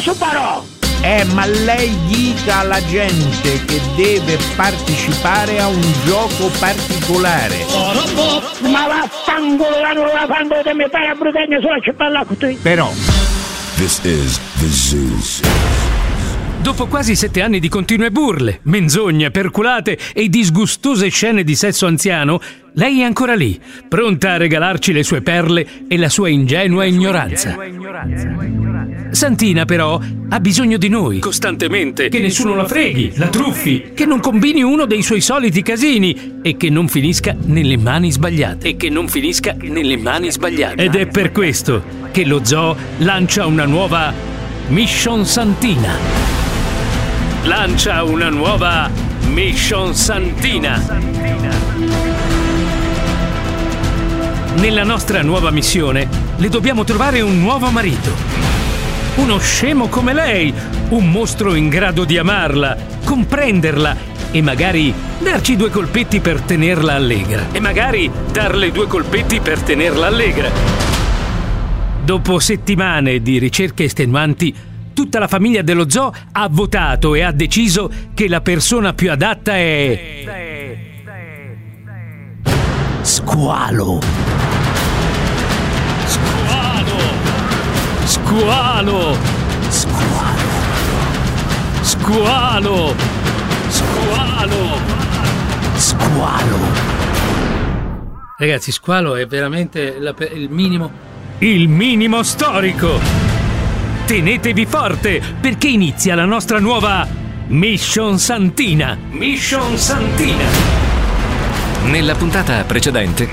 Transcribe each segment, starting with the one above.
posso però. Ma lei dica alla gente che deve partecipare a un gioco particolare. Ma vaffanculo, non la fanno che mi fai a brutegna sulla cipolla con te. Però This is the Zoo. Dopo quasi 7 anni di continue burle, menzogne, perculate e disgustose scene di sesso anziano, lei è ancora lì, pronta a regalarci le sue perle e la sua ingenua ignoranza. Santina, però, ha bisogno di noi, costantemente, che nessuno la freghi, la truffi, che non combini uno dei suoi soliti casini e che non finisca nelle mani sbagliate. Ed è per questo che lo zoo lancia una nuova Mission Santina. Nella nostra nuova missione le dobbiamo trovare un nuovo marito. Uno scemo come lei, un mostro in grado di amarla, comprenderla e magari darci 2 colpetti per tenerla allegra. Dopo settimane di ricerche estenuanti, tutta la famiglia dello zoo ha votato e ha deciso che la persona più adatta è Squalo. Ragazzi, Squalo è veramente il minimo. Il minimo storico. Tenetevi forte, perché inizia la nostra nuova Mission Santina. Nella puntata precedente.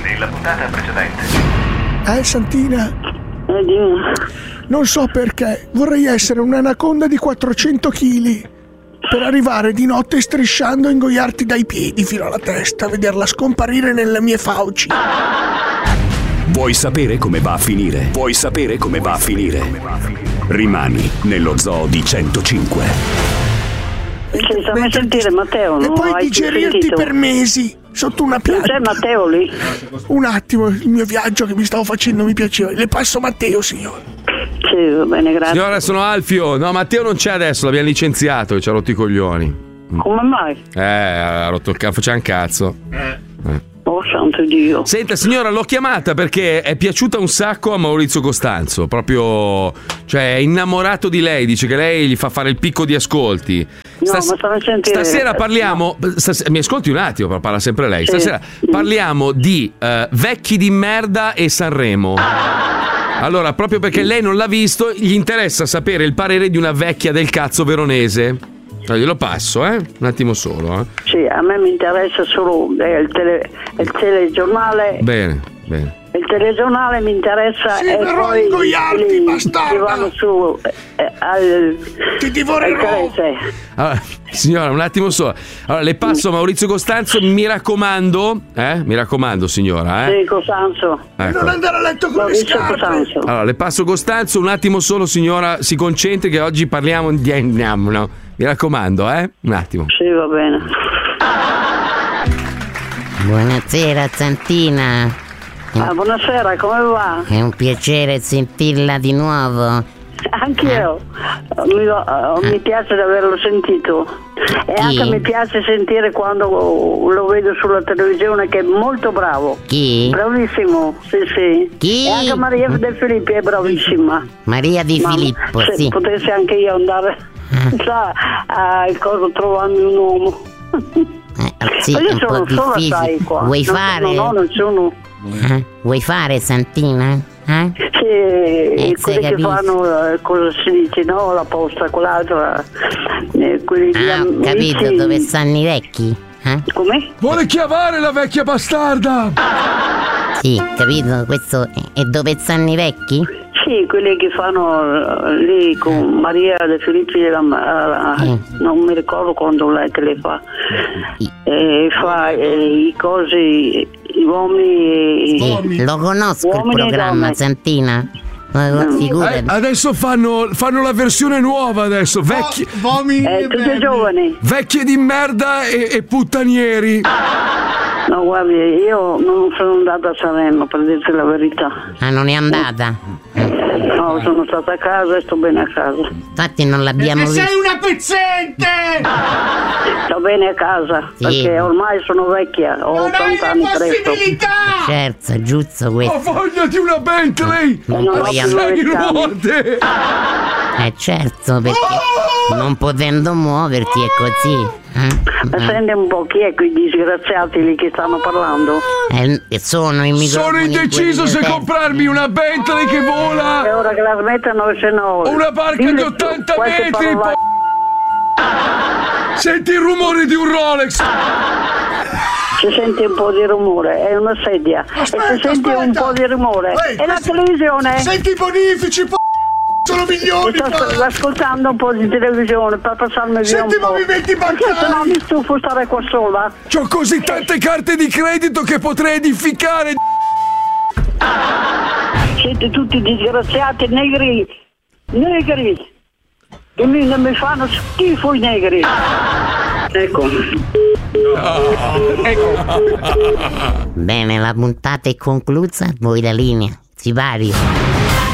Santina? Non so perché, vorrei essere un'anaconda di 400 kg per arrivare di notte strisciando e ingoiarti dai piedi fino alla testa, vederla scomparire nelle mie fauci. Vuoi sapere come va a finire? Rimani nello Zoo di 105. Fammi sentire Matteo. E poi digerirti per mesi sotto una pianta. C'è Matteo lì? Un attimo, il mio viaggio che mi stavo facendo mi piaceva. Le passo Matteo, signore. Sì, va bene, grazie. Signora, sono Alfio. No, Matteo non c'è adesso, l'abbiamo licenziato e ci ha rotto i coglioni. Come mai? Ha rotto il cazzo, faceva un cazzo. Oh, santo Dio. Senta, signora, l'ho chiamata perché è piaciuta un sacco a Maurizio Costanzo. Proprio, cioè, è innamorato di lei. Dice che lei gli fa fare il picco di ascolti. No, ma fammi sentire. Stasera parliamo. Mi ascolti un attimo, però parla sempre lei. Sì. Stasera parliamo di vecchi di merda e Sanremo. Allora, proprio perché lei non l'ha visto, gli interessa sapere il parere di una vecchia del cazzo veronese. Glielo passo, un attimo solo. Sì, a me mi interessa solo il telegiornale. Bene. Il telegiornale mi interessa. Sì, e però poi ingoiarti, bastarda! Che vanno su Ti divorerò! Allora, signora, un attimo solo. Allora, le passo Maurizio Costanzo, mi raccomando, signora. Sì, Costanzo. Ecco. Non andare a letto con le scarpe! Costanzo. Allora, le passo Costanzo, un attimo solo, signora, si concentri che oggi parliamo di... No. Mi raccomando, un attimo. Sì, va bene. Buonasera, Santina. Buonasera, come va? È un piacere sentirla di nuovo. Anch'io. Mi piace di averlo sentito. E anche mi piace sentire quando lo vedo sulla televisione, che è molto bravo. Chi? Bravissimo, sì. Chi? E anche Maria De Filippi è bravissima. Maria Di Filippo, se sì. potessi anche io andare il coso trovando un uomo. Sì, Ma io è un sono po' sola, difficile. sai, qua. Vuoi fare? Non sono. Vuoi fare, Santina? Sì, quelli che capito. fanno, cosa si dice, no? La posta, quell'altra. Quelli di Ho capito, amici. dove stanno i vecchi? Come? Vuole chiamare la vecchia bastarda! Sì, capito, questo è dove stanno i vecchi? Sì, quelli che fanno lì con Maria De Filippi, non mi ricordo quando lei che le fa. Fa i cosi, gli uomini. Lo conosco Uomini il e programma, donne. Santina. Figurati. Adesso fanno la versione nuova adesso, vecchi Tutti giovani. vecchie di merda e puttanieri. No, guardi, io non sono andata a Sanremo, per dirti la verità. Non è andata? No, sono stata a casa e sto bene a casa. Infatti non l'abbiamo visto. Sei una pezzente! Sto bene a casa, Sì. perché ormai sono vecchia, ho Non hai 80 le anni presto. possibilità! Certo, è giusto questo. Ho voglia di una Bentley! Non non puoi ho andare. più Sei vecchiani. ruote! Certo, perché non potendo muoverti è così. Ma senti un po', chi è quei disgraziati lì che stanno parlando? Sono i microfoni. Sono indeciso se comprarmi una Bentley che E vola ora che la smettano, se no... o una barca di 80 metri. Senti il rumore di un Rolex. Si sente un po' di rumore, è una sedia. E se senti un po' di rumore, è la televisione. Senti i bonifici, sono milioni! Sto ascoltando un po' di televisione per passarmi via Senti un po'. i movimenti Perché se no bancari! mi stufo stare qua sola. C'ho così tante carte di credito che potrei edificare. Siete tutti disgraziati, negri. Che mi fanno schifo i negri. Ecco. Bene, la puntata è conclusa. Voi la linea. Sipario.